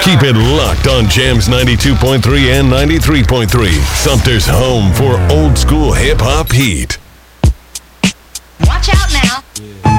Keep it locked on Jams 92.3 and 93.3. Sumter's home for old school hip hop heat. Watch out now.